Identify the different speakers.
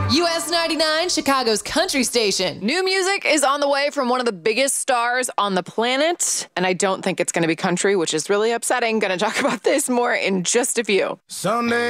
Speaker 1: US 99, Chicago's country station.
Speaker 2: New music is on the way from one of the biggest stars on the planet, and I don't think it's going to be country, which is really upsetting. Going to talk about this more in just a few.
Speaker 3: Sunday.